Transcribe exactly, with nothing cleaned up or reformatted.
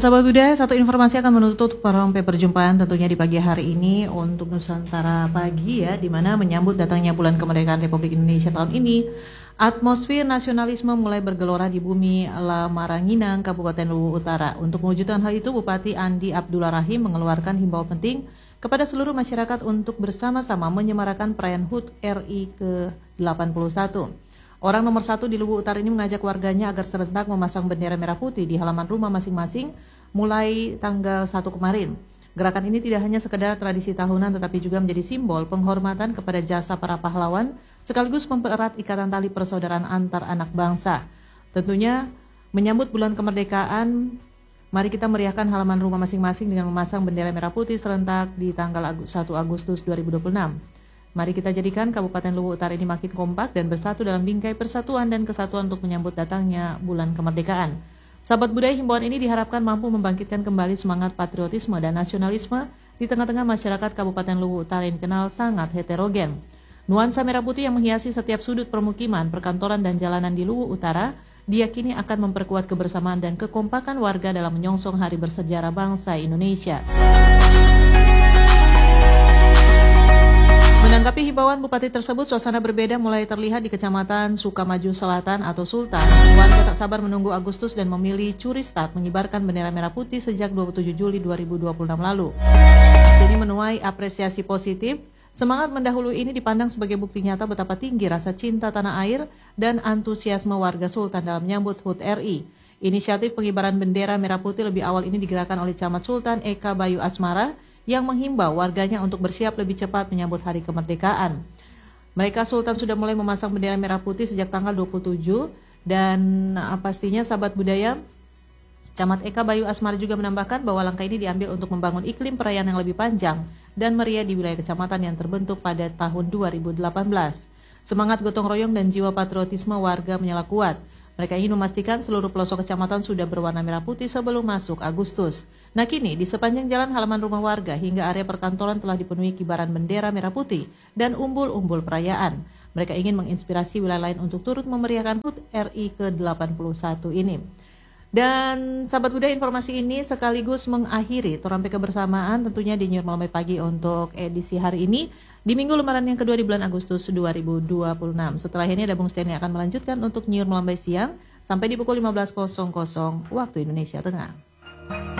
sahabat budaya, satu informasi akan menutup perompe perjumpaan tentunya di pagi hari ini untuk Nusantara Pagi ya, di mana menyambut datangnya bulan kemerdekaan Republik Indonesia tahun ini, atmosfer nasionalisme mulai bergelora di bumi Lamaranginang, Kabupaten Luwu Utara. Untuk mewujudkan hal itu, Bupati Andi Abdullah Rahim mengeluarkan himbauan penting kepada seluruh masyarakat untuk bersama-sama menyemarakan perayaan H U T R I ke delapan puluh satu. Orang nomor satu di Luwu Utara ini mengajak warganya agar serentak memasang bendera merah putih di halaman rumah masing-masing mulai tanggal satu kemarin. Gerakan ini tidak hanya sekedar tradisi tahunan tetapi juga menjadi simbol penghormatan kepada jasa para pahlawan sekaligus mempererat ikatan tali persaudaraan antar anak bangsa. Tentunya menyambut bulan kemerdekaan, mari kita meriahkan halaman rumah masing-masing dengan memasang bendera merah putih serentak di tanggal satu Agustus dua ribu dua puluh enam. Mari kita jadikan Kabupaten Luwu Utara ini makin kompak dan bersatu dalam bingkai persatuan dan kesatuan untuk menyambut datangnya bulan kemerdekaan. Sahabat budaya, himbauan ini diharapkan mampu membangkitkan kembali semangat patriotisme dan nasionalisme di tengah-tengah masyarakat Kabupaten Luwu Utara yang dikenal sangat heterogen. Nuansa merah putih yang menghiasi setiap sudut permukiman, perkantoran dan jalanan di Luwu Utara diyakini akan memperkuat kebersamaan dan kekompakan warga dalam menyongsong hari bersejarah bangsa Indonesia. Menanggapi himbauan Bupati tersebut, suasana berbeda mulai terlihat di Kecamatan Sukamaju Selatan atau Sultan. Warga tak sabar menunggu Agustus dan memilih curi start mengibarkan bendera merah putih sejak dua puluh tujuh Juli dua ribu dua puluh enam lalu. Aksi ini menuai apresiasi positif. Semangat mendahului ini dipandang sebagai bukti nyata betapa tinggi rasa cinta tanah air dan antusiasme warga Sultan dalam menyambut H U T R I. Inisiatif pengibaran bendera merah putih lebih awal ini digerakkan oleh Camat Sultan Eka Bayu Asmara yang menghimbau warganya untuk bersiap lebih cepat menyambut hari kemerdekaan. Mereka Sultan sudah mulai memasang bendera merah putih sejak tanggal dua puluh tujuh dan pastinya sahabat budaya, Camat Eka Bayu Asmara juga menambahkan bahwa langkah ini diambil untuk membangun iklim perayaan yang lebih panjang dan meriah di wilayah kecamatan yang terbentuk pada tahun dua ribu delapan belas. Semangat gotong royong dan jiwa patriotisme warga menyala kuat. Mereka ingin memastikan seluruh pelosok kecamatan sudah berwarna merah putih sebelum masuk Agustus. Nah kini, di sepanjang jalan halaman rumah warga hingga area perkantoran telah dipenuhi kibaran bendera merah putih dan umbul-umbul perayaan. Mereka ingin menginspirasi wilayah lain untuk turut memeriahkan H U T R I ke delapan puluh satu ini. Dan sahabat budaya, informasi ini sekaligus mengakhiri Torampe Kebersamaan tentunya di New Malamai Pagi untuk edisi hari ini di minggu lembaran yang kedua di bulan Agustus dua ribu dua puluh enam. Setelah ini ada Bung Stanley akan melanjutkan untuk New Malamai siang sampai di pukul lima belas waktu Indonesia Tengah.